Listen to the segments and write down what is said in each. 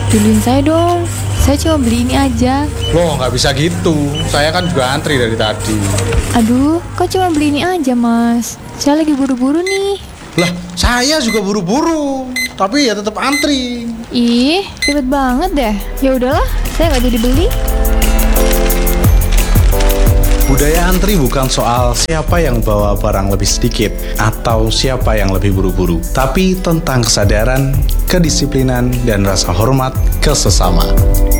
Tungguin saya dong. Saya cuma beli ini aja. Loh, nggak bisa gitu. Saya kan juga antri dari tadi. Aduh, kok cuma beli ini aja, Mas? Saya lagi buru-buru nih. Lah, saya juga buru-buru. Tapi ya tetap antri. Ih, ribet banget deh. Ya udahlah, saya nggak jadi beli. Budaya antri bukan soal siapa yang bawa barang lebih sedikit atau siapa yang lebih buru-buru, tapi tentang kesadaran, kedisiplinan, dan rasa hormat ke sesama.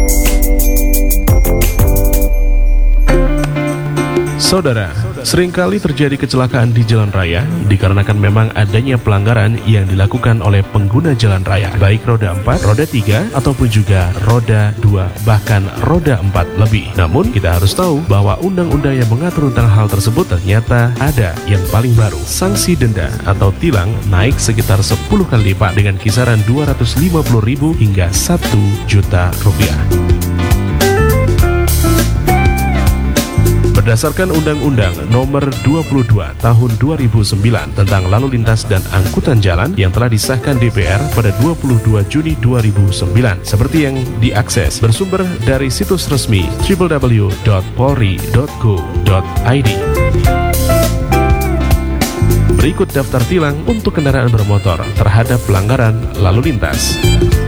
Saudara, seringkali terjadi kecelakaan di jalan raya dikarenakan memang adanya pelanggaran yang dilakukan oleh pengguna jalan raya, baik roda 4, roda 3, ataupun juga roda 2, bahkan roda 4 lebih. Namun, kita harus tahu bahwa undang-undang yang mengatur tentang hal tersebut ternyata ada yang paling baru. Sanksi denda atau tilang naik sekitar 10 kali lipat dengan kisaran 250.000 hingga 1 juta rupiah. Berdasarkan Undang-Undang Nomor 22 Tahun 2009 tentang Lalu Lintas dan Angkutan Jalan yang telah disahkan DPR pada 22 Juni 2009, seperti yang diakses bersumber dari situs resmi www.polri.go.id. Berikut daftar tilang untuk kendaraan bermotor terhadap pelanggaran lalu lintas.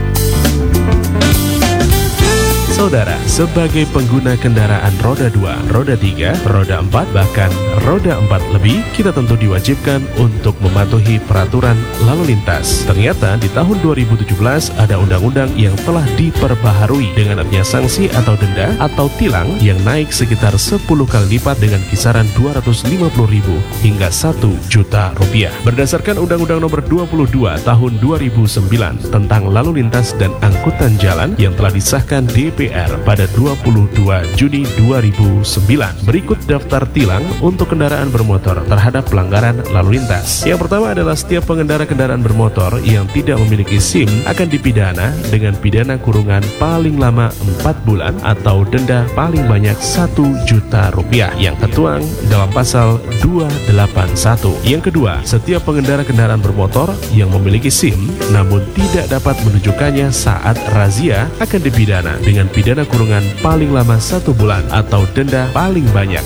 Saudara, sebagai pengguna kendaraan roda 2, roda 3, roda 4, bahkan roda 4 lebih, kita tentu diwajibkan untuk mematuhi peraturan lalu lintas. Ternyata di tahun 2017 ada undang-undang yang telah diperbaharui dengan adanya sanksi atau denda atau tilang yang naik sekitar 10 kali lipat dengan kisaran 250.000 hingga 1 juta rupiah. Berdasarkan Undang-Undang Nomor 22 Tahun 2009 tentang Lalu Lintas dan Angkutan Jalan yang telah disahkan DPR pada 22 Juni 2009. Berikut daftar tilang untuk kendaraan bermotor terhadap pelanggaran lalu lintas. Yang pertama adalah setiap pengendara kendaraan bermotor yang tidak memiliki SIM akan dipidana dengan pidana kurungan paling lama 4 bulan atau denda paling banyak 1 juta rupiah yang tertuang dalam pasal 281. Yang kedua, setiap pengendara kendaraan bermotor yang memiliki SIM namun tidak dapat menunjukkannya saat razia akan dipidana dengan pidana kurungan paling lama 1 bulan atau denda paling banyak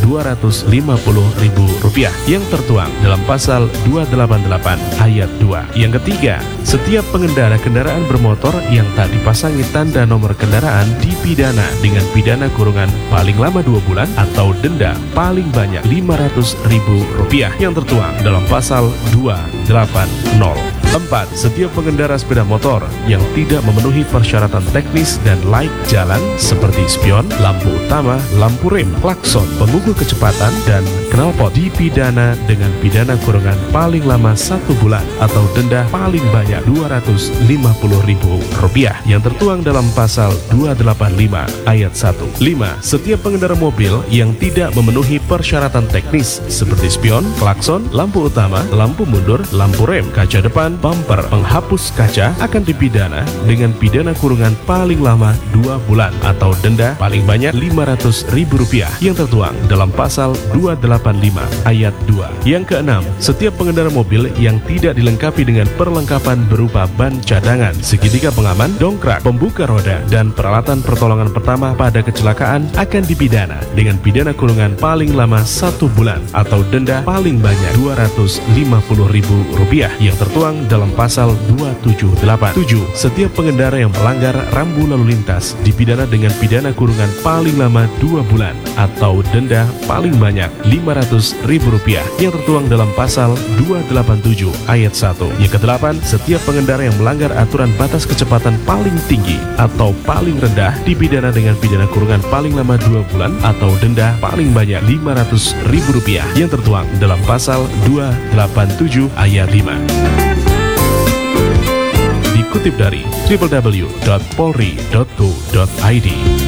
Rp250.000 yang tertuang dalam pasal 288 ayat 2. Yang ketiga, setiap pengendara kendaraan bermotor yang tak dipasangi tanda nomor kendaraan dipidana dengan pidana kurungan paling lama 2 bulan atau denda paling banyak Rp500.000 yang tertuang dalam pasal 280. 4. Setiap pengendara sepeda motor yang tidak memenuhi persyaratan teknis dan laik jalan seperti spion, lampu utama, lampu rem, klakson, pengukur kecepatan, dan knalpot dipidana dengan pidana kurungan paling lama 1 bulan atau denda paling banyak Rp250.000 yang tertuang dalam pasal 285 ayat 1. 5. Setiap pengendara mobil yang tidak memenuhi persyaratan teknis seperti spion, klakson, lampu utama, lampu mundur, lampu rem, kaca depan, bumper, penghapus kaca akan dipidana dengan pidana kurungan paling lama 2 bulan atau denda paling banyak Rp500.000 yang tertuang dalam pasal 285 ayat 2. Yang keenam, setiap pengendara mobil yang tidak dilengkapi dengan perlengkapan berupa ban cadangan, segitiga pengaman, dongkrak, pembuka roda, dan peralatan pertolongan pertama pada kecelakaan akan dipidana dengan pidana kurungan paling lama 1 bulan atau denda paling banyak Rp250.000 yang tertuang dalam pasal 278. 7. Setiap pengendara yang melanggar rambu lalu lintas dipidana dengan pidana kurungan paling lama 2 bulan atau denda paling banyak Rp500.000 yang tertuang dalam pasal 287 ayat 1. Yang ke-8, setiap pengendara yang melanggar aturan batas kecepatan paling tinggi atau paling rendah dipidana dengan pidana kurungan paling lama 2 bulan atau denda paling banyak Rp500.000 yang tertuang dalam pasal 287 ayat 5. Dikutip dari www.polri.go.id.